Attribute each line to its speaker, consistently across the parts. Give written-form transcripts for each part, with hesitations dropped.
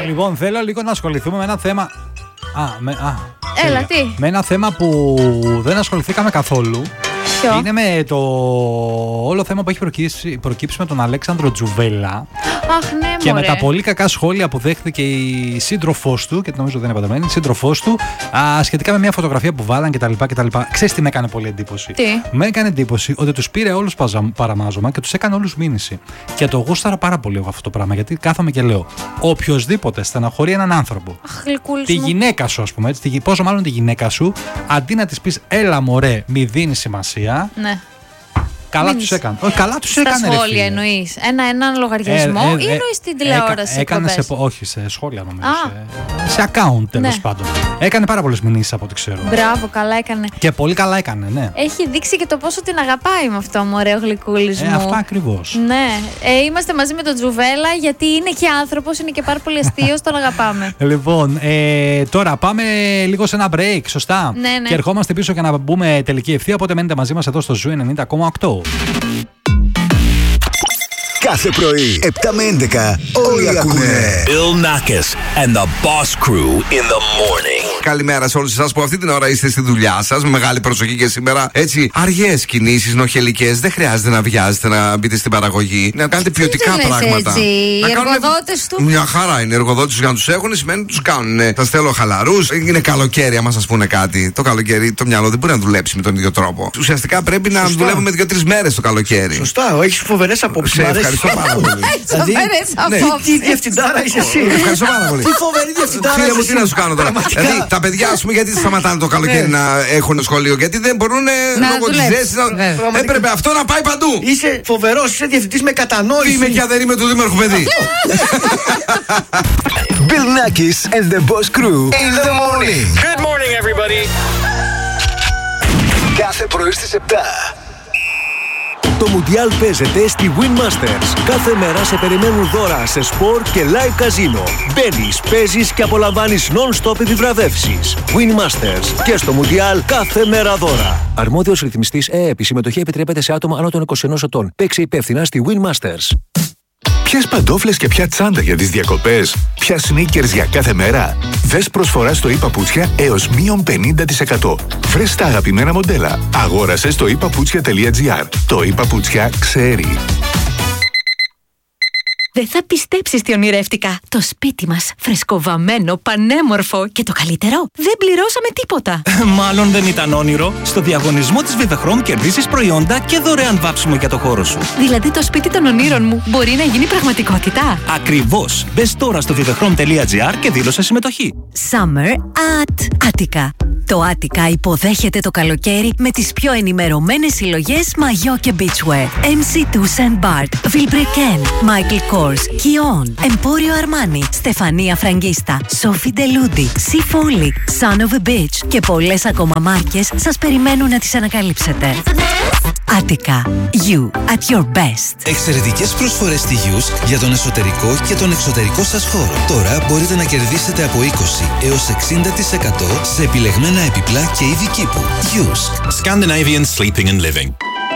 Speaker 1: Λοιπόν, θέλω λίγο να ασχοληθούμε με ένα θέμα.
Speaker 2: Έλα, τι?
Speaker 1: Με ένα θέμα που δεν ασχοληθήκαμε καθόλου.
Speaker 2: Ποιο?
Speaker 1: Είναι με το όλο θέμα που έχει προκύψει με τον Αλέξανδρο Τζουβέλα.
Speaker 2: Αχ, ναι,
Speaker 1: Και
Speaker 2: μωρέ.
Speaker 1: με τα πολύ κακά σχόλια που δέχτηκε η σύντροφός του, και νομίζω δεν είναι πανταμένη, η σύντροφός του, σχετικά με μια φωτογραφία που βάλαν κτλ. Ξέρεις τι με έκανε πολύ εντύπωση?
Speaker 2: Τι?
Speaker 1: Με έκανε εντύπωση ότι τους πήρε όλους παραμάζωμα και τους έκανε όλους μήνυση. Και το γούσταρα πάρα πολύ εγώ αυτό το πράγμα, γιατί κάθομαι και λέω: οποιοσδήποτε στεναχωρεί έναν άνθρωπο,
Speaker 2: Αχ, γλυκούλης
Speaker 1: τη
Speaker 2: μου.
Speaker 1: γυναίκα σου, ας πούμε, έτσι, πόσο μάλλον τη γυναίκα σου, αντί να της πεις έλα μωρέ, μη δίνει σημασία.
Speaker 2: Ναι.
Speaker 1: Καλά τους έκανε. Όχι, καλά τους έκανε.
Speaker 2: Στα σχόλια εννοείς? Έναν λογαριασμό ή εννοείς στην τηλεόραση?
Speaker 1: Έκανε όχι, σε σχόλια νομίζω. Σε account τέλος πάντων. Έκανε πάρα πολλές μηνύσεις από ό,τι ξέρω.
Speaker 2: Μπράβο, καλά έκανε.
Speaker 1: Και πολύ καλά έκανε, ναι.
Speaker 2: Έχει δείξει και το πόσο την αγαπάει με αυτό, μωρέ, ο γλυκούλης μου.
Speaker 1: Αυτό ακριβώς.
Speaker 2: Ναι. Είμαστε μαζί με τον Τζουβέλα, γιατί είναι και άνθρωπος, είναι και πάρα πολύ αστείος, τον αγαπάμε.
Speaker 1: Λοιπόν, τώρα πάμε λίγο σε ένα break, σωστά?
Speaker 2: Ναι, ναι.
Speaker 1: Και ερχόμαστε πίσω για να μπούμε τελική ευθεία, οπότε μένετε μαζί μας εδώ στο Ζου 90,8.
Speaker 3: Κάθε πρωί, 7 με 11, όλοι ακούνε.
Speaker 4: Bill Nackis and the Boss Crew in the morning.
Speaker 5: Καλημέρα σε όλους εσάς που αυτή την ώρα είστε στη δουλειά σας. Με μεγάλη προσοχή και σήμερα. Έτσι, αργές κινήσεις, νοχελικές. Δεν χρειάζεται να βιάζετε να μπείτε στην παραγωγή. Να κάνετε ποιοτικά πράγματα.
Speaker 2: Έτσι. Οι
Speaker 5: Να κάνουν-
Speaker 2: εργοδότες του.
Speaker 5: Μια χαρά είναι. Οι εργοδότες τους για να τους έχουν σημαίνει ότι τους κάνουν. Σας θέλω χαλαρούς. Είναι καλοκαίρι, άμα σας πούνε κάτι. Το καλοκαίρι το μυαλό δεν μπορεί να δουλέψει με τον ίδιο τρόπο. Ουσιαστικά πρέπει να δουλεύουμε 2-3 μέρες το καλοκαίρι.
Speaker 6: Σωστά, έχεις φοβερές απόψεις.
Speaker 5: Σε
Speaker 6: Μ' αρέσει.
Speaker 5: ευχαριστώ πάρα πολύ.
Speaker 6: Δηλαδή,
Speaker 2: Σοβαρές
Speaker 5: ναι.
Speaker 2: απόψεις.
Speaker 6: τι διευθυντάρα είσαι εσύ.
Speaker 5: Ευχαριστώ πάρα πολύ.
Speaker 6: Τι φοβερή διευθυντάρα
Speaker 5: Φίλε μου,
Speaker 6: είσαι
Speaker 5: τι να
Speaker 6: εσύ.
Speaker 5: σου κάνω τώρα.
Speaker 6: Πραγματικά.
Speaker 5: Δηλαδή, τα παιδιά, ας πούμε, γιατί σταματάνε το καλοκαίρι να έχουν σχολείο? Γιατί δεν μπορούν λόγω της
Speaker 2: δουλέψεις.
Speaker 5: ζέστης να.
Speaker 6: Πραγματικά.
Speaker 5: Έπρεπε αυτό να πάει παντού.
Speaker 6: Είσαι φοβερός, είσαι διευθυντής με κατανόηση.
Speaker 5: Είμαι και αδερή με του δήμαρχου παιδί.
Speaker 3: Bill Nackis and the Boss Crew in the morning.
Speaker 4: Good morning, everybody.
Speaker 3: Κάθε πρωί στις 7.
Speaker 7: Το Μουντιάλ παίζεται στη Win Masters. Κάθε μέρα σε περιμένουν δώρα σε σπορ και live καζίνο. Μπαίνεις, παίζεις και απολαμβάνεις non-stop επιβραβεύσεις. Win Masters. Και στο Μουντιάλ κάθε μέρα δώρα. Αρμόδιος ρυθμιστής ΕΕΠ. Η συμμετοχή επιτρέπεται σε άτομα άνω των 21 ετών. Παίξε υπεύθυνα στη Win Masters.
Speaker 8: Ποιες παντόφλες και ποια τσάντα για τις διακοπές? Ποια sneakers για κάθε μέρα? Δες προσφορά στο ePaputsια έως μείον 50%. Βρες τα αγαπημένα μοντέλα. Αγόρασε στο ePaputsια.gr. Το ePaputsια ξέρει.
Speaker 9: Δεν θα πιστέψεις τι ονειρεύτηκα. Το σπίτι μας, φρεσκοβαμμένο, πανέμορφο και το καλύτερο, δεν πληρώσαμε τίποτα.
Speaker 10: Μάλλον δεν ήταν όνειρο. Στο διαγωνισμό της Vivachrome κερδίσεις προϊόντα και δωρεάν βάψιμο για το χώρο σου.
Speaker 9: Δηλαδή το σπίτι των ονείρων μου μπορεί να γίνει πραγματικότητα.
Speaker 10: Ακριβώς. Μπες τώρα στο vivachrome.gr και δήλωσε συμμετοχή.
Speaker 9: Summer at Attica. Το Attica υποδέχεται το καλοκαίρι με τις πιο ενημερωμένες συλλογές μαγιό και beachwear. MC2 Saint Bart, Vilebrequin, Michael Kors, Kion, Emporio Armani, Στεφανία Φραγκίστα, Sophie Deludi, Sea Folly, Son of a Beach και πολλές ακόμα μάρκες σας περιμένουν να τις ανακαλύψετε. Attica. You at your best.
Speaker 11: Εξαιρετικές προσφορές στη Yous για τον εσωτερικό και τον εξωτερικό σας χώρο. Τώρα μπορείτε να κερδίσετε από 20 έως 60% σε επιλεγμένα επιπλά και είδη κήπου. Yous.
Speaker 4: Scandinavian Sleeping and Living.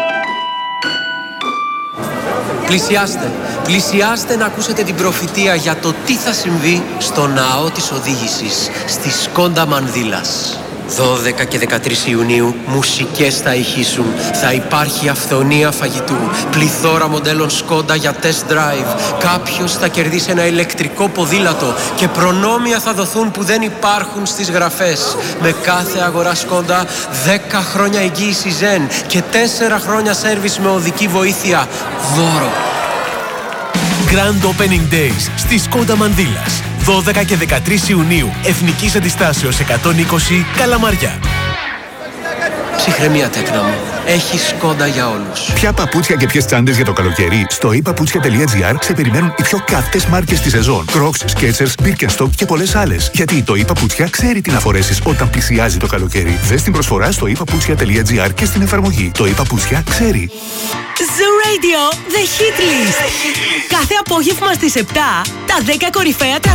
Speaker 12: Πλησιάστε να ακούσετε την προφητεία για το τι θα συμβεί στο ναό της οδήγησης στη Σκόντα Μανδύλας. 12 και 13 Ιουνίου μουσικές θα ηχήσουν. Θα υπάρχει αυθονία φαγητού, πληθώρα μοντέλων Σκόντα για test drive. Κάποιος θα κερδίσει ένα ηλεκτρικό ποδήλατο και προνόμια θα δοθούν που δεν υπάρχουν στις γραφές. Με κάθε αγορά Σκόντα 10 χρόνια εγγύηση Zen και 4 χρόνια σέρβις με οδική βοήθεια δώρο.
Speaker 7: Grand Opening Days στη Σκόντα Μανδύλας. 12 και 13 Ιουνίου. Εθνικής Αντιστάσεως 120 Καλαμαριά.
Speaker 12: Ψυχραιμία, τέκνα μου. Έχει Σκόντα για όλους.
Speaker 8: Ποια παπούτσια και ποιες τσάντες για το καλοκαίρι? Στο ePaputsια.gr σε περιμένουν οι πιο καυτές μάρκες της σεζόν. Crocs, Skechers, Birkenstock και πολλές άλλες. Γιατί το ePaputsια ξέρει τι να φορέσεις όταν πλησιάζει το καλοκαίρι. Δες την προσφορά στο ePaputsya.gr και στην εφαρμογή. Το ePaputsια ξέρει.
Speaker 9: Zoo Radio, The Hit List. Κάθε απόγευμα στις 7, τα 10 κορυφαία